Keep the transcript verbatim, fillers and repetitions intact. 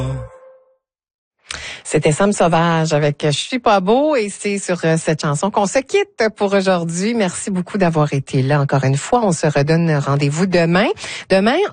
C'était Sam Sauvage avec Je suis pas beau et c'est sur cette chanson qu'on se quitte pour aujourd'hui. Merci beaucoup d'avoir été là encore une fois. On se redonne rendez-vous demain. Demain,